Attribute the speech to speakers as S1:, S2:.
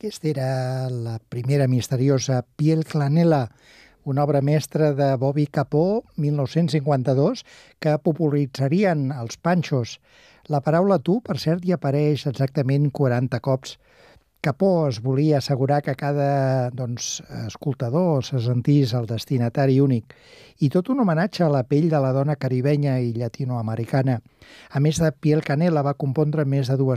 S1: Aquesta era la primera misteriosa Piel Clanela, una obra mestra de Bobby Capó, 1952, que popularitzarien els Panchos. La paraula tu, per cert, hi apareix exactament 40 cops. Capó es volia assegurar que cada escoltador se sentís el destinatari únic i tot un homenatge a la pell de la dona caribenya i llatinoamericana. A més de Piel Canela va compondre més de